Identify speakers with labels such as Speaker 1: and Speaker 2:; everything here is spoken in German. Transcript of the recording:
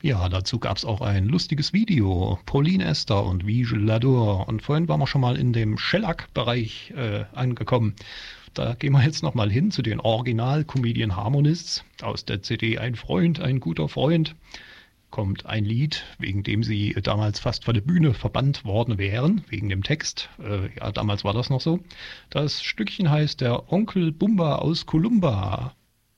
Speaker 1: Ja, dazu gab es auch ein lustiges Video. Pauline Esther und Vigil Lador. Und vorhin waren wir schon mal in dem Shellac-Bereich angekommen. Da gehen wir jetzt nochmal hin zu den Original-Comedian Harmonists aus der CD Ein Freund, ein guter Freund. Kommt ein Lied, wegen dem sie damals fast von der Bühne verbannt worden wären, wegen dem Text. Ja, damals war das noch so. Das Stückchen heißt Der Onkel Bumba aus Columba.